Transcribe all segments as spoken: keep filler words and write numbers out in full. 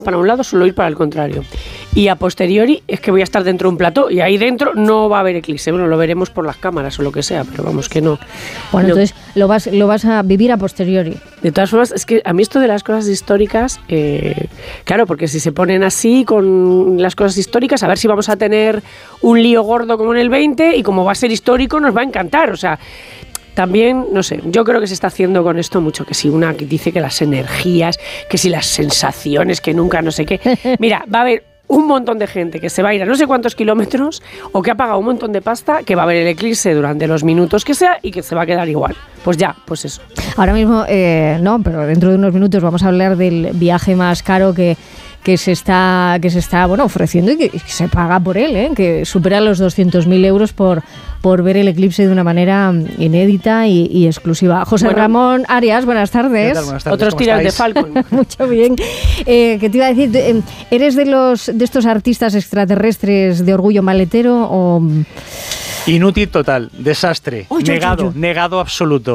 para un lado, suelo ir para el contrario. Y a posteriori es que voy a estar dentro de un plató y ahí dentro no va a haber eclipse. Bueno, lo veremos por las cámaras o lo que sea, pero vamos que no. Bueno, no. Entonces lo vas, lo vas a vivir a posteriori. De todas formas, es que a mí esto de las cosas históricas, eh, claro, porque si se ponen así con las cosas históricas, a ver si vamos a tener un lío gordo como en el veinte y como va a ser histórico nos va a encantar, o sea... También, no sé, yo creo que se está haciendo con esto mucho, que si una que dice que las energías, que si las sensaciones, que nunca no sé qué. Mira, va a haber un montón de gente que se va a ir a no sé cuántos kilómetros o que ha pagado un montón de pasta, que va a ver el eclipse durante los minutos que sea y que se va a quedar igual. Pues ya, pues eso. Ahora mismo, eh, no, pero dentro de unos minutos vamos a hablar del viaje más caro que... que se está que se está bueno ofreciendo y que, que se paga por él, ¿eh? Que supera los doscientos mil euros por, por ver el eclipse de una manera inédita y, y exclusiva. José bueno, Ramón Arias, buenas tardes. Buenas tardes. Otros tiras de Falcon. Mucho bien. Eh, ¿Qué te iba a decir? ¿Eres de los de estos artistas extraterrestres de orgullo maletero o...? Inútil total, desastre, oh, negado, yo, yo. negado absoluto.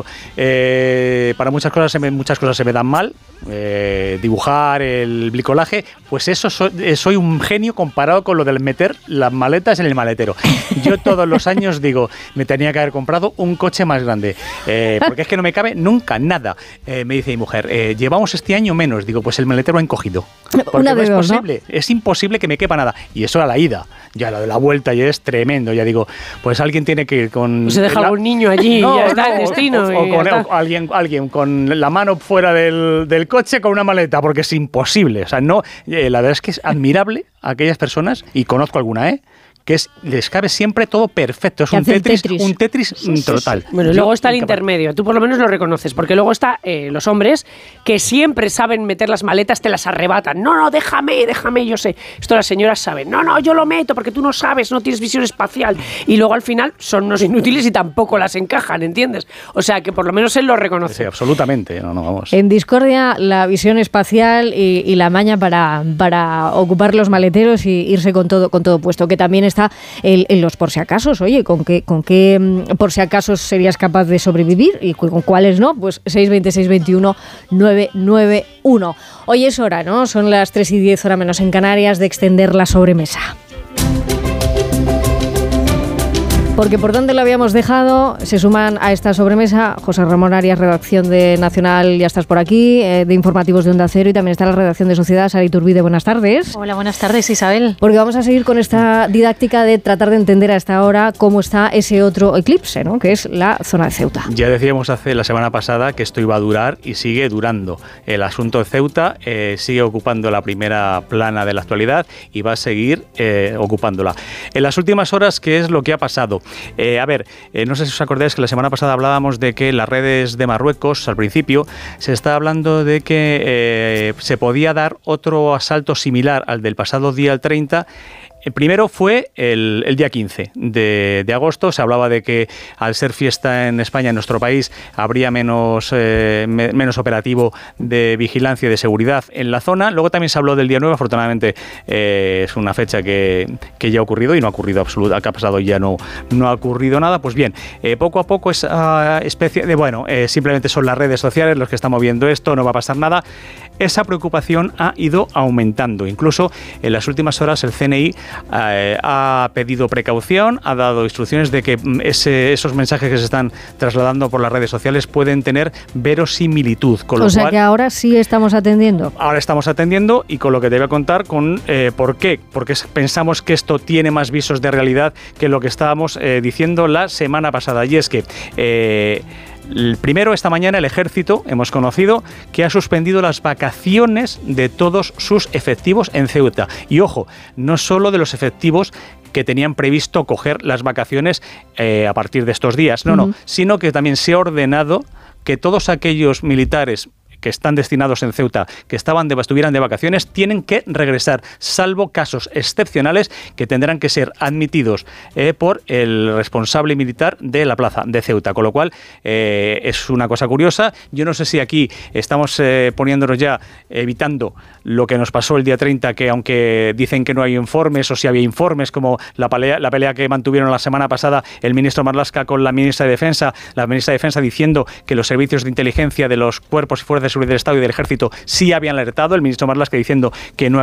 Eh, para muchas cosas, se me, muchas cosas se me dan mal. Eh, dibujar, el bricolaje, pues eso soy, soy un genio comparado con lo del meter las maletas en el maletero. Yo todos los años digo, me tenía que haber comprado un coche más grande, eh, porque es que no me cabe nunca nada. Eh, me dice mi mujer, eh, llevamos este año menos. Digo, pues el maletero ha encogido. Porque Una no es dos, posible, ¿no? Es imposible que me quepa nada. Y eso a la ida, ya lo de la vuelta ya es tremendo. Ya digo, pues alguien tiene que ir con... Pues se deja la... algún niño allí no, y ya está no, el destino. O, o, o con o alguien, alguien con la mano fuera del, del coche con una maleta, porque es imposible. O sea, no, eh, la verdad es que es admirable a aquellas personas, y conozco alguna, ¿eh? que es, les cabe siempre todo perfecto. Es un tetris, tetris, un tetris sí, total. Sí, sí. Bueno, Yo, luego está el intermedio. Tú por lo menos lo reconoces, porque luego está eh, los hombres que siempre saben meter las maletas, te las arrebatan. No, no, déjame, déjame, yo sé. Esto las señoras saben. No, no, yo lo meto porque tú no sabes, no tienes visión espacial. Y luego al final son unos inútiles y tampoco las encajan, ¿entiendes? O sea, que por lo menos él lo reconoce. Sí, absolutamente. No, no, vamos. En discordia, la visión espacial y, y la maña para, para ocupar los maleteros y irse con todo, con todo puesto, que también está el, en los por si acasos. Oye, ¿con qué, con qué por si acasos serías capaz de sobrevivir y con cuáles no? Pues seis veinte, seis veintiuno, nueve nueve uno. Hoy es hora, ¿no? Son las tres y diez, hora menos en Canarias, de extender la sobremesa. Porque por donde lo habíamos dejado, se suman a esta sobremesa José Ramón Arias, redacción de Nacional, ya estás por aquí, eh, de Informativos de Onda Cero, y también está la redacción de Sociedad, Sara Iturbide, buenas tardes. Hola, buenas tardes, Isabel. Porque vamos a seguir con esta didáctica de tratar de entender a esta hora cómo está ese otro eclipse, ¿no? Que es la zona de Ceuta. Ya decíamos hace la semana pasada que esto iba a durar y sigue durando. El asunto de Ceuta eh, sigue ocupando la primera plana de la actualidad y va a seguir eh, ocupándola. En las últimas horas, ¿qué es lo que ha pasado? Eh, a ver, eh, no sé si os acordáis que la semana pasada hablábamos de que las redes de Marruecos, al principio, se está hablando de que eh, se podía dar otro asalto similar al del pasado día treinta. El primero fue el, el día quince de, de agosto. Se hablaba de que al ser fiesta en España, en nuestro país, habría menos, eh, me, menos operativo de vigilancia y de seguridad en la zona. Luego también se habló del día nueve. Afortunadamente eh, es una fecha que, que ya ha ocurrido y no ha ocurrido absolutamente. ¿Qué ha pasado? Ya no, no ha ocurrido nada. Pues bien, eh, poco a poco esa especie de, bueno, eh, simplemente son las redes sociales los que están moviendo esto, no va a pasar nada. Esa preocupación ha ido aumentando. Incluso en las últimas horas el C N I Eh, ha pedido precaución, ha dado instrucciones de que ese, esos mensajes que se están trasladando por las redes sociales pueden tener verosimilitud. Con lo o sea cual, que ahora sí estamos atendiendo. Ahora estamos atendiendo, y con lo que te voy a contar con eh, por qué. Porque pensamos que esto tiene más visos de realidad que lo que estábamos eh, diciendo la semana pasada. Y es que... Eh, El primero, esta mañana, el Ejército, hemos conocido que ha suspendido las vacaciones de todos sus efectivos en Ceuta. Y ojo, no solo de los efectivos que tenían previsto coger las vacaciones eh, a partir de estos días, no, uh-huh. no, sino que también se ha ordenado que todos aquellos militares que están destinados en Ceuta, que estaban de, estuvieran de vacaciones, tienen que regresar, salvo casos excepcionales que tendrán que ser admitidos eh, por el responsable militar de la plaza de Ceuta. Con lo cual, eh, es una cosa curiosa. Yo no sé si aquí estamos eh, poniéndonos ya, evitando lo que nos pasó el día treinta, que aunque dicen que no hay informes, o si había informes, como la pelea, la pelea que mantuvieron la semana pasada el ministro Marlaska con la ministra de Defensa, la ministra de Defensa diciendo que los servicios de inteligencia de los cuerpos y fuerzas de seguridad del Estado y del Ejército sí habían alertado, el ministro Marlaska diciendo que no